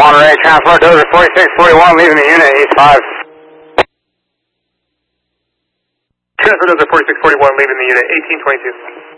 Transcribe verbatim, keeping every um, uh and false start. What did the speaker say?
Monterey, transport Dozer forty-six forty-one, leaving the unit, East five. Transport Dozer forty-six forty-one, leaving the unit, eighteen twenty-two.